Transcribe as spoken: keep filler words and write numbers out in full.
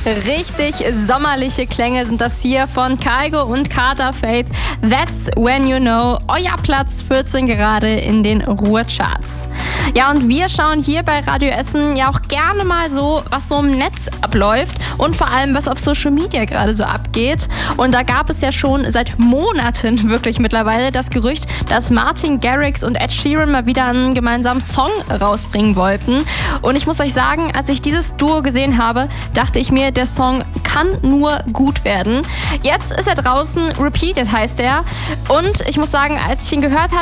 Richtig sommerliche Klänge sind das hier von Kygo und Carter Faith. That's When You Know. Euer Platz vierzehn gerade in den Ruhrcharts. Ja, und wir schauen hier bei Radio Essen ja auch gerne mal so, was so im Netz abläuft und vor allem, was auf Social Media gerade so abgeht. Und da gab es ja schon seit Monaten wirklich mittlerweile das Gerücht, dass Martin Garrix und Ed Sheeran mal wieder einen gemeinsamen Song rausbringen wollten. Und ich muss euch sagen, als ich dieses Duo gesehen habe, dachte ich mir, der Song kann nur gut werden. Jetzt ist er draußen, Repeated heißt er. Und ich muss sagen, als ich ihn gehört habe,